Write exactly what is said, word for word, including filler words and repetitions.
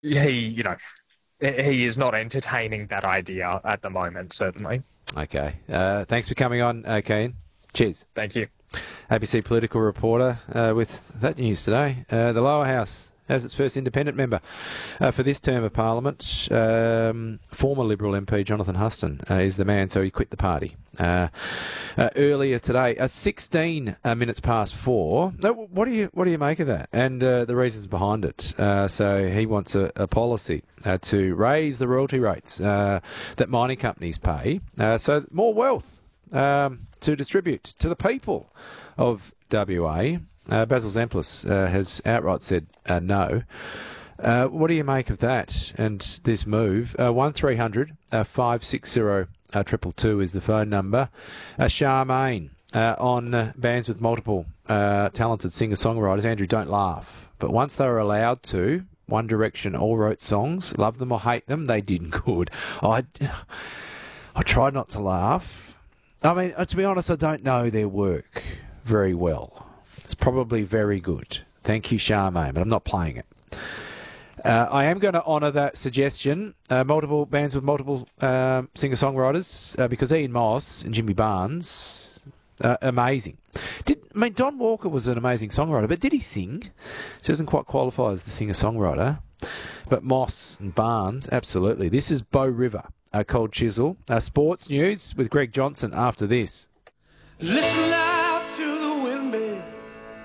he, you know, he is not entertaining that idea at the moment, certainly. Okay. Uh, thanks for coming on, uh, Keane. Cheers. Thank you. A B C political reporter uh, with that news today. Uh, the Lower House has its first independent member uh, for this term of Parliament. Um, former Liberal M P Jonathan Huston uh, is the man, so he quit the party uh, uh, earlier today. Uh, sixteen uh, minutes past four. Now, what do you what do you make of that? And uh, the reasons behind it. Uh, so he wants a, a policy uh, to raise the royalty rates uh, that mining companies pay, uh, so more wealth um, to distribute to the people of W A. Uh, Basil Zemplis uh, has outright said uh, no. Uh, what do you make of that and this move? Uh, one three hundred five six zero triple two is the phone number. Uh, Charmaine uh, on uh, bands with multiple uh, talented singer-songwriters. Andrew, don't laugh. But once they were allowed to, One Direction all wrote songs. Love them or hate them, they did good. I, I tried not to laugh. I mean, uh, to be honest, I don't know their work very well. It's probably very good. Thank you, Charmaine, but I'm not playing it. Uh, I am going to honour that suggestion. Uh, multiple bands with multiple uh, singer-songwriters, uh, because Ian Moss and Jimmy Barnes, uh, amazing. Did I mean Don Walker was an amazing songwriter, but did he sing? So he doesn't quite qualify as the singer-songwriter. But Moss and Barnes, absolutely. This is Bow River, uh, Cold Chisel. Uh, sports news with Greg Johnson after this. Listen loud.